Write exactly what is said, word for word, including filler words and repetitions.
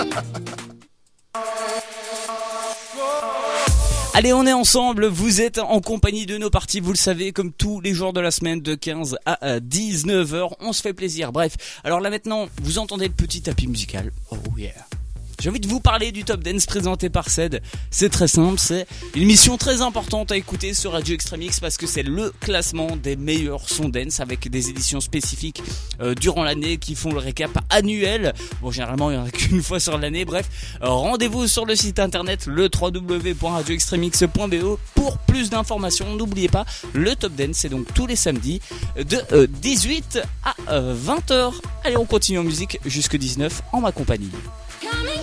Allez, on est ensemble, vous êtes en compagnie de nos parties, vous le savez, comme tous les jours de la semaine, de quinze à dix-neuf heures, on se fait plaisir. Bref, alors là maintenant, vous entendez le petit tapis musical. Oh yeah. J'ai envie de vous parler du Top Dance présenté par Ced. C'est très simple, c'est une émission très importante à écouter sur Radio Extremix parce que c'est le classement des meilleurs sons dance avec des éditions spécifiques euh, durant l'année qui font le récap annuel. Bon, généralement, il n'y en a qu'une fois sur l'année. Bref, euh, rendez-vous sur le site internet le w w w point radio extremix point b o pour plus d'informations. N'oubliez pas, le Top Dance, c'est donc tous les samedis de euh, dix-huit à vingt heures. Allez, on continue en musique jusque dix-neuf en ma compagnie.